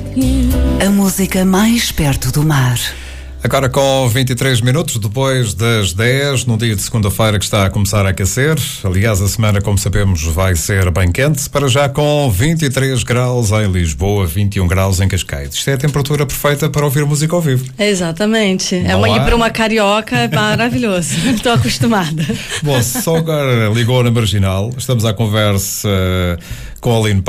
A música mais perto do mar. Agora com 23 minutos depois das 10, num dia de segunda-feira que está a começar a aquecer. Aliás, a semana, como sabemos, vai ser bem quente. Para já com 23 graus em Lisboa, 21 graus em Cascais. Isto é a temperatura perfeita para ouvir música ao vivo. Exatamente. E para uma carioca é maravilhoso. Estou acostumada. Bom, só agora ligou na Marginal. Estamos à conversa com a Aline